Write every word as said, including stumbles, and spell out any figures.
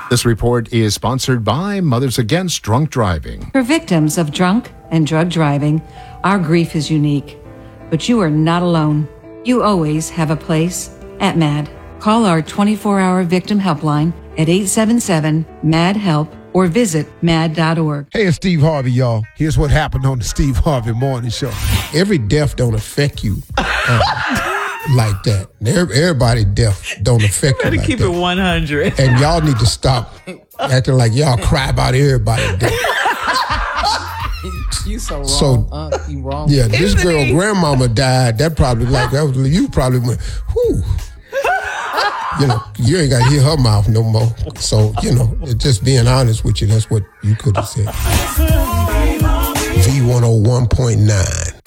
This report is sponsored by Mothers Against Drunk Driving. For victims of drunk and drug driving, our grief is unique, but you are not alone. You always have a place at MAD. Call our twenty-four hour victim helpline at eight seven seven, M A D, HELP or visit mad dot org. Hey, it's Steve Harvey, y'all. Here's what happened on the Steve Harvey Morning Show. Every death don't affect you uh, like that. Everybody death don't affect you, you like keep that. it one hundred. And y'all need to stop acting like y'all cry about everybody death. You so wrong. So, uh, you wrong. Yeah, this Isn't girl he? grandmama died. That probably like that was you probably went, whew. You know, you ain't got to hear her mouth no more. So, you know, just being honest with you, that's what you could have said. V one oh one point nine.